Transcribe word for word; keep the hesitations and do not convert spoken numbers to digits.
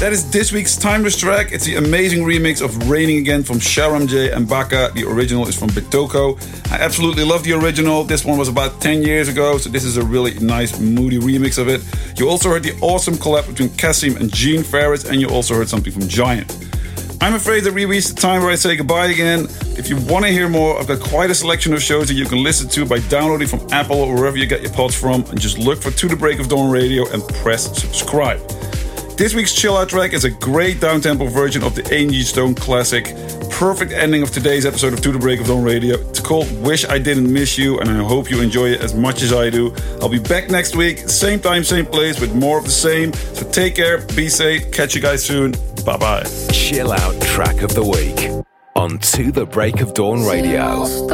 That is this week's Timeless track. It's the amazing remix of Raining Again from Sharam J and Baka. The original is from Bitoko. I absolutely love the original. This one was about ten years ago, so this is a really nice, moody remix of it. You also heard the awesome collab between Cassim and Gene Ferris, and you also heard something from Giant. I'm afraid that we reached the time where I say goodbye again. If you want to hear more, I've got quite a selection of shows that you can listen to by downloading from Apple or wherever you get your pods from, and just look for To The Break of Dawn Radio and press subscribe. This week's chill out track is a great downtempo version of the Angie Stone classic. Perfect ending of today's episode of To The Break of Dawn Radio. It's called Wish I Didn't Miss You, and I hope you enjoy it as much as I do. I'll be back next week, same time, same place, with more of the same. So take care, be safe, catch you guys soon. Bye-bye. Chill out track of the week on To The Break of Dawn Radio.